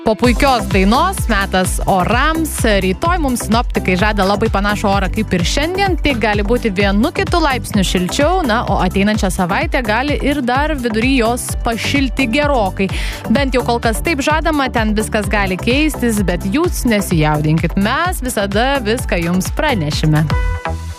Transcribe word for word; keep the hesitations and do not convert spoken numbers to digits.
Po puikios dainos metas orams. Rytoj mums sinoptikai žada labai panašų orą kaip ir šiandien, tik gali būti vienu kitu laipsniu šilčiau, na, o ateinančią savaitę gali ir dar vidury jos pašilti gerokai. Bent jau kol kas taip žadama, ten viskas gali keistis, bet jūs nesijaudinkit, mes visada viską jums pranešime.